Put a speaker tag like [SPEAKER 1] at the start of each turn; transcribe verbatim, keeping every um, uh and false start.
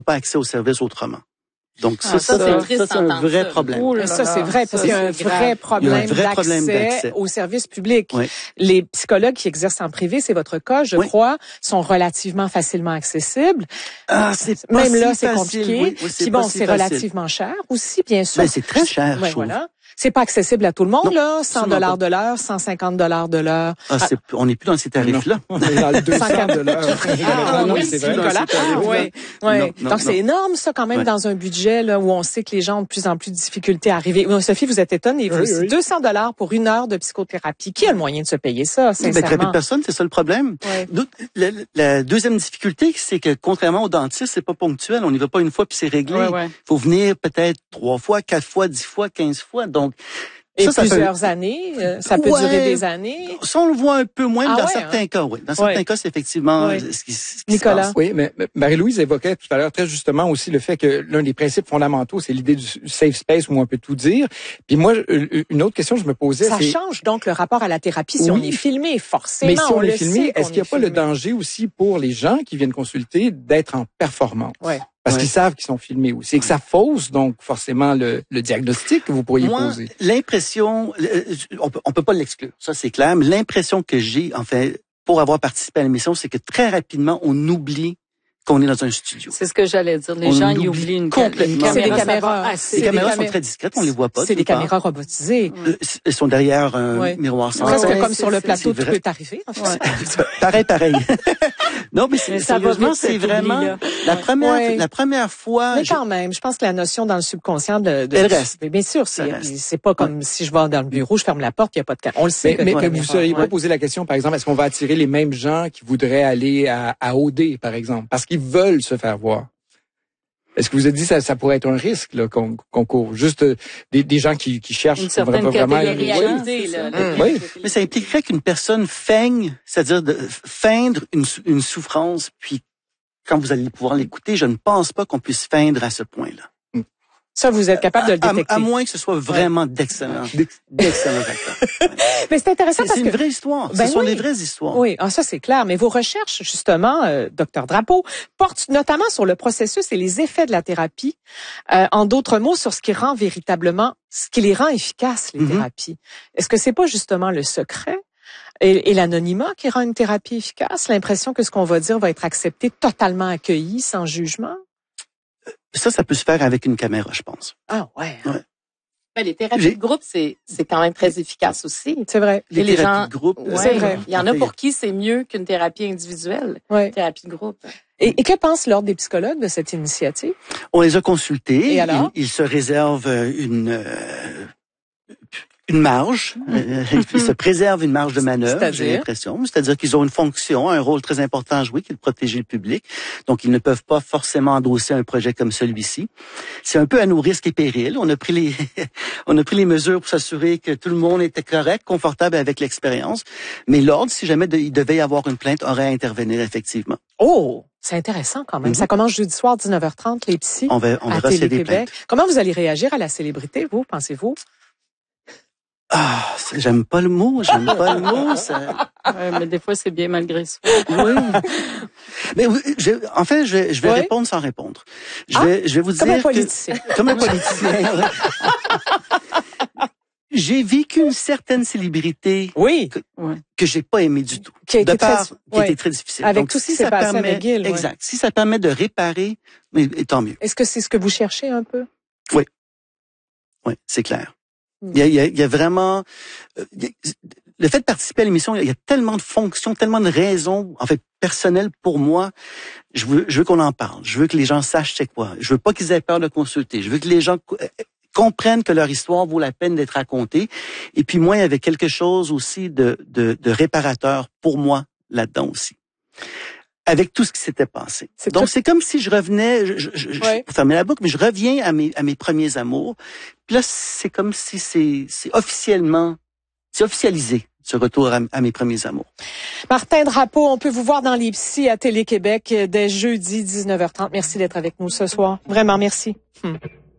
[SPEAKER 1] pas accès aux services autrement. Donc
[SPEAKER 2] ah,
[SPEAKER 1] ça, ça,
[SPEAKER 2] ça,
[SPEAKER 1] ça, ça c'est un vrai ça. problème.
[SPEAKER 2] Oh là là,
[SPEAKER 3] ça, c'est vrai, parce qu'il y a un vrai problème,
[SPEAKER 1] vrai problème
[SPEAKER 3] d'accès aux services publics.
[SPEAKER 1] Oui.
[SPEAKER 3] Les psychologues qui exercent en privé, c'est votre cas, je
[SPEAKER 1] oui.
[SPEAKER 3] crois, sont relativement facilement accessibles.
[SPEAKER 1] Ah, c'est pas
[SPEAKER 3] Même
[SPEAKER 1] si
[SPEAKER 3] là, c'est
[SPEAKER 1] facile,
[SPEAKER 3] compliqué.
[SPEAKER 1] Oui, oui,
[SPEAKER 3] Puis bon,
[SPEAKER 1] si
[SPEAKER 3] c'est
[SPEAKER 1] facile.
[SPEAKER 3] relativement cher aussi, bien sûr.
[SPEAKER 1] Ben, c'est très cher,
[SPEAKER 3] ouais,
[SPEAKER 1] je trouve.
[SPEAKER 3] Voilà. C'est pas accessible à tout le monde,
[SPEAKER 1] non,
[SPEAKER 3] là. cent dollars de l'heure, cent cinquante dollars de l'heure.
[SPEAKER 1] Ah, c'est, on n'est plus dans ces tarifs-là.
[SPEAKER 4] On est dans le deux cents de l'heure.
[SPEAKER 3] Ah, oui,
[SPEAKER 4] c'est
[SPEAKER 3] vrai.
[SPEAKER 4] vrai.
[SPEAKER 3] Oui, oui. Donc, c'est énorme, ça, quand même, ouais. dans un budget, là, où on sait que les gens ont de plus en plus de difficultés à arriver. Sophie, vous êtes étonnée, vous
[SPEAKER 4] oui,
[SPEAKER 3] aussi.
[SPEAKER 4] Oui.
[SPEAKER 3] deux cents dollars pour une heure de psychothérapie. Qui a le moyen de se payer ça, sincèrement?
[SPEAKER 1] Ben, très peu de personnes, c'est ça le problème.
[SPEAKER 3] Ouais.
[SPEAKER 1] La, la deuxième difficulté, c'est que, contrairement au dentiste, c'est pas ponctuel. On n'y va pas une fois puis c'est réglé. Il ouais, ouais. faut venir peut-être trois fois, quatre fois, dix fois, quinze fois. Donc,
[SPEAKER 3] Et
[SPEAKER 1] ça,
[SPEAKER 3] plusieurs
[SPEAKER 1] ça peut...
[SPEAKER 3] années, euh, ça peut
[SPEAKER 1] ouais.
[SPEAKER 3] durer des années.
[SPEAKER 1] Ça, on le voit un peu moins,
[SPEAKER 3] ah
[SPEAKER 1] dans
[SPEAKER 3] ouais,
[SPEAKER 1] certains
[SPEAKER 3] hein?
[SPEAKER 1] cas, oui. Dans certains ouais. cas, c'est effectivement
[SPEAKER 3] ouais.
[SPEAKER 1] ce qui, ce qui
[SPEAKER 3] Nicolas.
[SPEAKER 1] se passe.
[SPEAKER 4] Oui, mais Marie-Louise évoquait tout à l'heure très justement aussi le fait que l'un des principes fondamentaux, c'est l'idée du safe space où on peut tout dire. Puis moi, une autre question que je me posais,
[SPEAKER 3] ça
[SPEAKER 4] c'est...
[SPEAKER 3] change donc le rapport à la thérapie si oui. on est filmé, forcément.
[SPEAKER 4] Mais si on, on est filmé, est-ce qu'il n'y a pas
[SPEAKER 3] filmé.
[SPEAKER 4] le danger aussi pour les gens qui viennent consulter d'être en performance?
[SPEAKER 3] Ouais.
[SPEAKER 4] Parce
[SPEAKER 1] ouais.
[SPEAKER 4] qu'ils savent qu'ils sont filmés aussi. Et que ça fausse, donc, forcément, le, le diagnostic que vous pourriez
[SPEAKER 1] Moi,
[SPEAKER 4] poser.
[SPEAKER 1] L'impression, on peut, on peut pas l'exclure, ça c'est clair, mais l'impression que j'ai, en fait, pour avoir participé à l'émission, c'est que très rapidement, on oublie qu'on est dans un studio.
[SPEAKER 2] C'est ce que j'allais dire. Les
[SPEAKER 1] on
[SPEAKER 2] gens y oublient une,
[SPEAKER 1] complètement.
[SPEAKER 2] une caméra.
[SPEAKER 3] C'est des caméras.
[SPEAKER 2] Assez.
[SPEAKER 1] Les caméras
[SPEAKER 3] camé...
[SPEAKER 1] sont très discrètes, on les voit pas.
[SPEAKER 3] C'est des caméras robotisées.
[SPEAKER 1] Euh, elles sont derrière un
[SPEAKER 3] ouais.
[SPEAKER 1] miroir sans
[SPEAKER 3] Presque
[SPEAKER 1] ouais,
[SPEAKER 3] comme sur le plateau de peut arriver. En fait.
[SPEAKER 1] ouais. pareil, pareil. non, mais, mais sérieusement, c'est vraiment
[SPEAKER 2] oubli,
[SPEAKER 1] la
[SPEAKER 2] ouais.
[SPEAKER 1] première,
[SPEAKER 3] ouais.
[SPEAKER 1] la première fois.
[SPEAKER 3] Mais quand je... même, je pense que la notion dans le subconscient de, de...
[SPEAKER 1] elle reste.
[SPEAKER 3] Mais bien sûr, c'est, c'est pas comme ouais. si je vais dans le bureau, je ferme la porte, il y a pas de caméra. On le sait.
[SPEAKER 4] Mais, mais, mais vous
[SPEAKER 3] ne
[SPEAKER 4] seriez pas posé la question, par exemple, est-ce qu'on va attirer les mêmes gens qui voudraient aller à, à O D, par exemple, parce qu'ils veulent se faire voir? Est-ce que vous avez dit ça, ça pourrait être un risque là, qu'on, qu'on court? Juste euh, des, des gens qui, qui cherchent
[SPEAKER 2] une certaine
[SPEAKER 4] vraiment...
[SPEAKER 2] réalité. Là,
[SPEAKER 4] oui.
[SPEAKER 1] Mais ça impliquerait qu'une personne feigne, c'est-à-dire de feindre une, une souffrance, puis quand vous allez pouvoir l'écouter, je ne pense pas qu'on puisse feindre à ce point-là.
[SPEAKER 3] Ça, vous êtes capable de le détecter.
[SPEAKER 1] À, à moins que ce soit vraiment ouais. d'excellents, d'excellents acteurs. Ouais.
[SPEAKER 3] Mais c'est intéressant
[SPEAKER 1] c'est,
[SPEAKER 3] parce
[SPEAKER 1] c'est
[SPEAKER 3] que...
[SPEAKER 1] une vraie histoire.
[SPEAKER 3] Ben
[SPEAKER 1] ce sont
[SPEAKER 3] oui.
[SPEAKER 1] des vraies histoires.
[SPEAKER 3] Oui, ah, ça c'est clair. Mais vos recherches, justement, euh, docteur Drapeau, portent notamment sur le processus et les effets de la thérapie. Euh, en d'autres mots, sur ce qui rend véritablement, ce qui les rend efficaces, les mm-hmm. thérapies. Est-ce que c'est pas justement le secret et, et l'anonymat qui rend une thérapie efficace? L'impression que ce qu'on va dire va être accepté, totalement accueilli, sans jugement?
[SPEAKER 1] Ça, ça peut se faire avec une caméra, je pense.
[SPEAKER 3] Ah ouais.
[SPEAKER 1] ouais.
[SPEAKER 2] Ben, les thérapies J'ai... de groupe, c'est c'est quand même très efficace aussi.
[SPEAKER 3] C'est vrai.
[SPEAKER 1] Les, les thérapies gens... de groupe,
[SPEAKER 2] ouais,
[SPEAKER 3] c'est vrai.
[SPEAKER 2] Il y en a pour qui c'est mieux qu'une thérapie individuelle.
[SPEAKER 3] Ouais.
[SPEAKER 2] Thérapie de groupe.
[SPEAKER 3] Et, et que pense l'Ordre des psychologues de cette initiative?
[SPEAKER 1] On les a consultés.
[SPEAKER 3] Et alors?
[SPEAKER 1] Ils, ils se réservent une euh, une marge, euh, ils se préservent une marge de manœuvre, j'ai l'impression. C'est-à-dire qu'ils ont une fonction, un rôle très important à jouer, qui est de protéger le public. Donc, ils ne peuvent pas forcément endosser un projet comme celui-ci. C'est un peu à nos risques et périls. On a pris les, on a pris les mesures pour s'assurer que tout le monde était correct, confortable avec l'expérience. Mais l'Ordre, si jamais de, il devait y avoir une plainte, aurait à intervenir effectivement.
[SPEAKER 3] Oh! C'est intéressant quand même. Mm-hmm. Ça commence jeudi soir, dix-neuf heures trente, les psys,
[SPEAKER 1] on va, on
[SPEAKER 3] à Télé-Québec. Comment vous allez réagir à la célébrité, vous, pensez-vous?
[SPEAKER 1] Ah, j'aime pas le mot, j'aime pas le mot. Ça...
[SPEAKER 2] Ouais, mais des fois, c'est bien malgré soi.
[SPEAKER 1] Oui. Mais je, en fait, je vais, je vais oui. répondre sans répondre. Je
[SPEAKER 3] ah,
[SPEAKER 1] vais, je vais vous
[SPEAKER 3] comme
[SPEAKER 1] dire
[SPEAKER 3] un politicien.
[SPEAKER 1] que, comme un politicien. J'ai vécu une certaine célébrité.
[SPEAKER 3] Oui.
[SPEAKER 1] Que, ouais. que j'ai pas aimé du tout.
[SPEAKER 3] Qui a été
[SPEAKER 1] de part,
[SPEAKER 3] très,
[SPEAKER 1] qui
[SPEAKER 3] ouais.
[SPEAKER 1] a été très difficile.
[SPEAKER 3] Avec
[SPEAKER 1] Donc,
[SPEAKER 3] tout ce
[SPEAKER 1] si
[SPEAKER 3] qui s'est passé
[SPEAKER 1] permet,
[SPEAKER 3] avec Gill.
[SPEAKER 1] Exact.
[SPEAKER 3] Ouais.
[SPEAKER 1] Si ça permet de réparer, mais, tant mieux.
[SPEAKER 3] Est-ce que c'est ce que vous cherchez un peu?
[SPEAKER 1] Oui. Oui, c'est clair. Il y a, il y a, il y a vraiment euh, il y a, le fait de participer à l'émission, il y a tellement de fonctions, tellement de raisons, en fait, personnelles pour moi. Je veux, je veux qu'on en parle. Je veux que les gens sachent c'est quoi. Je veux pas qu'ils aient peur de consulter. Je veux que les gens comprennent que leur histoire vaut la peine d'être racontée. Et puis moi, il y avait quelque chose aussi de, de, de réparateur pour moi là-dedans aussi. Avec tout ce qui s'était passé. C'est Donc, tout... c'est comme si je revenais, je, je, je, ouais. pour fermer la boucle, mais je reviens à mes, à mes premiers amours. Puis là, c'est comme si c'est, c'est officiellement, c'est officialisé, ce retour à, à mes premiers amours.
[SPEAKER 3] Martin Drapeau, on peut vous voir dans les psys à Télé-Québec dès jeudi dix-neuf heures trente. Merci d'être avec nous ce soir. Vraiment, merci. Hum.